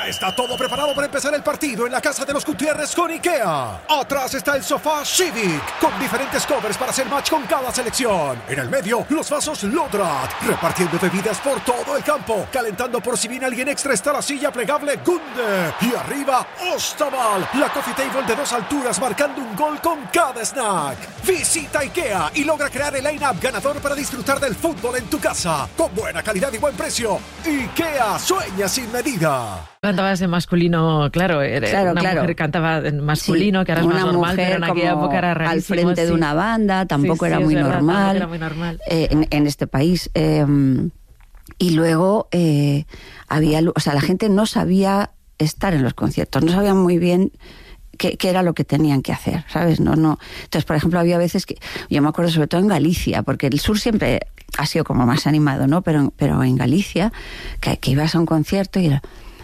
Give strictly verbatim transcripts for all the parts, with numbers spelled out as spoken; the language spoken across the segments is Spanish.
Ya está todo preparado para empezar el partido en la casa de los Gutiérrez con IKEA. Atrás está el sofá Civic, con diferentes covers para hacer match con cada selección. En el medio, los vasos Lodrat, repartiendo bebidas por todo el campo. Calentando por si viene alguien extra está la silla plegable Gunde. Y arriba, Ostaval, la coffee table de dos alturas marcando un gol con cada snack. Visita IKEA y logra crear el line-up ganador para disfrutar del fútbol en tu casa. Con buena calidad y buen precio. IKEA, sueña sin medida. Cantabas en masculino, claro, era claro una claro. mujer cantaba en masculino, sí, que ahora es más normal, pero en aquella época era rarísimo. Al frente sí. de una banda, tampoco sí, sí, era, muy verdad, normal, era muy normal eh, en, en este país. Eh, y luego eh, había, o sea, la gente no sabía estar en los conciertos, no sabían muy bien qué, qué era lo que tenían que hacer, ¿sabes? No, no. Entonces, por ejemplo, había veces que, yo me acuerdo sobre todo en Galicia, porque el sur siempre ha sido como más animado, ¿no? Pero, pero en Galicia, que, que ibas a un concierto y era...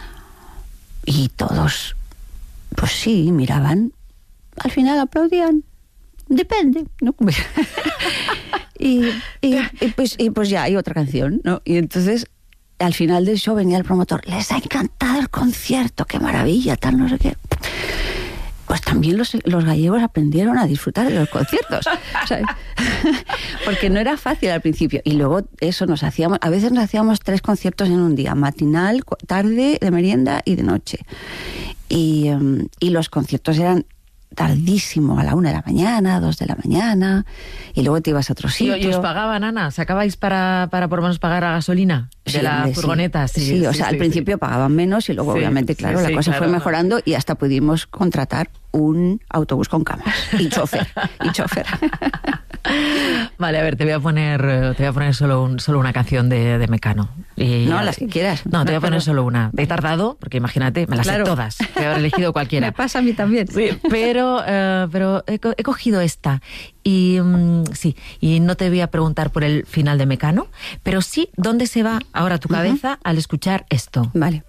Y todos, pues sí, miraban, al final aplaudían, depende, ¿no? y, y, y, pues, y pues ya hay otra canción, ¿no? Y entonces, al final del show venía el promotor, les ha encantado el concierto, qué maravilla, tal, no sé qué. Pues también los, los gallegos aprendieron a disfrutar de los conciertos, ¿sabes? Porque no era fácil al principio. Y luego eso nos hacíamos, a veces nos hacíamos tres conciertos en un día, matinal, tarde, de merienda y de noche. Y, um, y los conciertos eran tardísimo, a la una de la mañana, dos de la mañana, y luego te ibas a otro sitio. ¿Y, y os pagaban, Ana? ¿Sacabais para, para por lo menos pagar la gasolina de sí, la hombre, furgoneta? Sí, sí, sí, o sí, sea, sí, al principio sí. pagaban menos y luego sí, obviamente, claro, sí, la sí, cosa claro, fue mejorando no. Y hasta pudimos contratar un autobús con camas y chofer, y chofer. Vale, a ver, te voy a poner te voy a poner solo un solo una canción de, de Mecano. Y, no, las que quieras. No, te voy a poner solo una. He tardado, porque imagínate, me las claro. sé todas. Te haber elegido cualquiera. Me pasa a mí también. Sí, pero, uh, pero he, he cogido esta. Y um, sí, y no te voy a preguntar por el final de Mecano, pero sí dónde se va ahora tu cabeza uh-huh. al escuchar esto. Vale.